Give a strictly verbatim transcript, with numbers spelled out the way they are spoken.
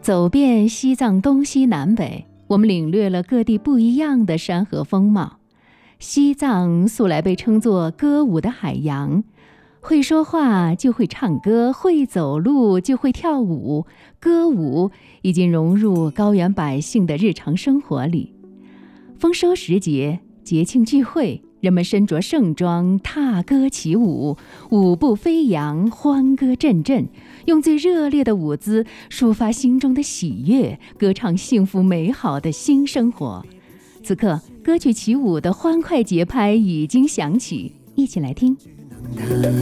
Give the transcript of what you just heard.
走遍西藏东西南北，我们领略了各地不一样的山河风貌。西藏素来被称作歌舞的海洋，会说话就会唱歌，会走路就会跳舞，歌舞已经融入高原百姓的日常生活里。丰收时节，节庆聚会，人们身着盛装，踏歌起舞，舞步飞扬，欢歌阵阵，用最热烈的舞姿抒发心中的喜悦，歌唱幸福美好的新生活。此刻，歌曲起舞的欢快节拍已经响起，一起来听。